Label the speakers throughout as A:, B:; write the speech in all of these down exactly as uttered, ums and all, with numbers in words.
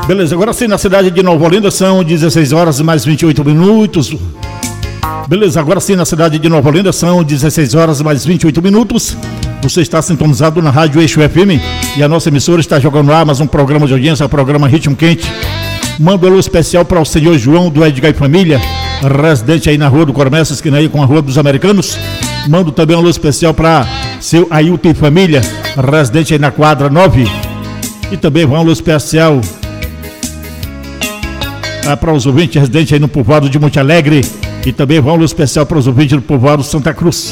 A: Beleza, agora sim, na cidade de Nova Olinda são dezesseis horas mais vinte e oito minutos. Beleza, agora sim, na cidade de Nova Olinda são dezesseis horas mais vinte e oito minutos. Você está sintonizado na Rádio Eixo F M e a nossa emissora está jogando lá mais um programa de audiência, o programa Ritmo Quente. Manda um alô especial para o senhor João do Edgar e Família, residente aí na Rua do Comércio, esquina aí com a Rua dos Americanos. Mando também um alô especial para seu Ailton e Família, residente aí na quadra nove. E também um alô especial ah, para os ouvintes residentes aí no povoado de Monte Alegre. E também um alô especial para os ouvintes do povoado Santa Cruz.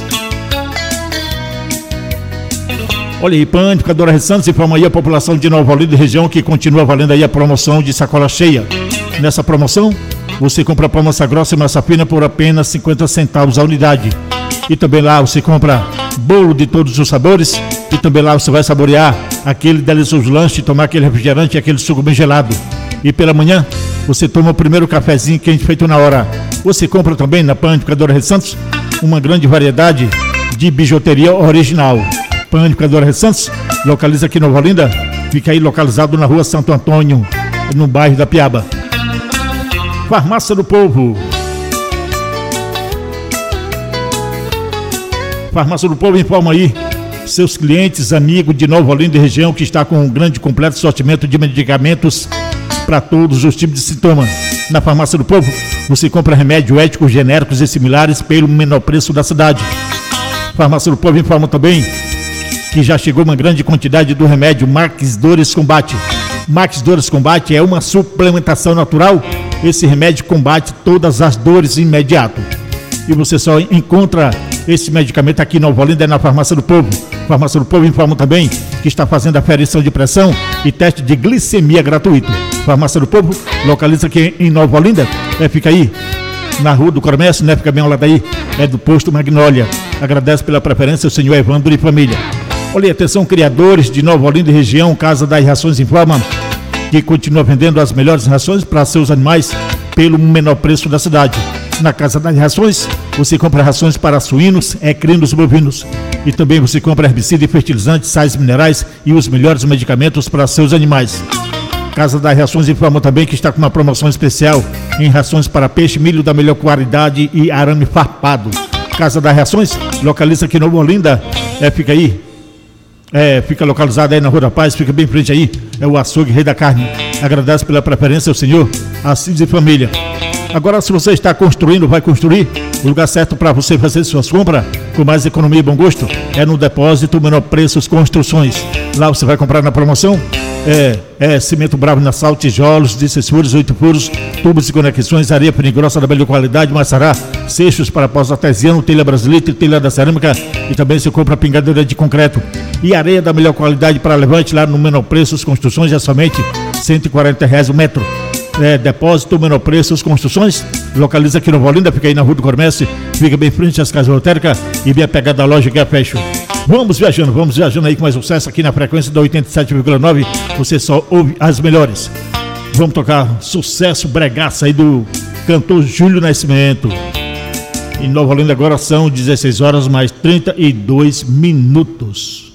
A: Olha aí, Panificadora Rei Santos informa aí a população de Nova Olinda e região que continua valendo aí a promoção de sacola cheia. Nessa promoção, você compra pão massa grossa e massa fina por apenas cinquenta centavos a unidade. E também lá você compra bolo de todos os sabores e também lá você vai saborear aquele delicioso lanche, tomar aquele refrigerante e aquele suco bem gelado. E pela manhã, você toma o primeiro cafezinho quente feito na hora. Você compra também na Panificadora Rei Santos uma grande variedade de bijuteria original. Panificadora Rei Santos, localiza aqui em Nova Olinda, fica aí localizado na Rua Santo Antônio, no bairro da Piaba. Farmácia do Povo. Farmácia do Povo informa aí seus clientes, amigos de Nova Olinda e região que está com um grande completo sortimento de medicamentos para todos os tipos de sintomas. Na Farmácia do Povo, você compra remédios éticos, genéricos e similares pelo menor preço da cidade. Farmácia do Povo informa também que já chegou uma grande quantidade do remédio Max Dores Combate. Max Dores Combate é uma suplementação natural. Esse remédio combate todas as dores imediato. E você só encontra esse medicamento aqui em Nova Olinda, é na Farmácia do Povo. Farmácia do Povo informa também que está fazendo aferição de pressão e teste de glicemia gratuito. Farmácia do Povo, localiza aqui em Nova Olinda, é, fica aí na Rua do Comércio, né? Fica bem ao lado aí, é do posto Magnólia. Agradece pela preferência o senhor Evandro e Família. Olha, atenção, criadores de Nova Olinda e região, Casa das Rações informa que continua vendendo as melhores rações para seus animais pelo menor preço da cidade. Na Casa das Rações, você compra rações para suínos, equinos e bovinos. E também você compra herbicida e fertilizantes, sais minerais e os melhores medicamentos para seus animais. Casa das Rações informa também que está com uma promoção especial em rações para peixe, milho da melhor qualidade e arame farpado. Casa das Rações, localiza aqui em Nova Olinda, é, fica aí. É, fica localizado aí na Rua da Paz, fica bem em frente aí, é o açougue Rei da Carne. Agradece pela preferência ao senhor Assis e Família. Agora, se você está construindo, vai construir, o lugar certo para você fazer suas compras com mais economia e bom gosto é no Depósito Menor Preços Construções. Lá você vai comprar na promoção é, é cimento bravo na sal, tijolos, dezesseis furos, oito furos, tubos e conexões, areia fina e grossa da melhor qualidade, maçará, seixos para pós artesiano, telha brasileira, telha da cerâmica e também se compra pingadeira de concreto. E areia da melhor qualidade para levante lá no Menor Preços Construções é somente cento e quarenta reais o metro. É, Depósito Menor Preços Construções, localiza aqui no Nova Olinda, fica aí na Rua do Comércio, fica bem em frente às casas lotéricas e bem apegada da loja que é fecho. Vamos viajando, vamos viajando aí com mais sucesso aqui na frequência da oitenta e sete vírgula nove, você só ouve as melhores. Vamos tocar sucesso bregaça aí do cantor Júlio Nascimento. Em Nova Olinda agora são dezesseis horas mais trinta e dois minutos.